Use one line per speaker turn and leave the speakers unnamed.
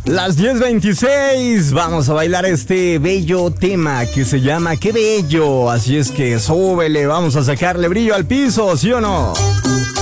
Las 10:26, vamos a bailar este bello tema que se llama Qué Bello. Así es que súbele, vamos a sacarle brillo al piso, ¿sí o no?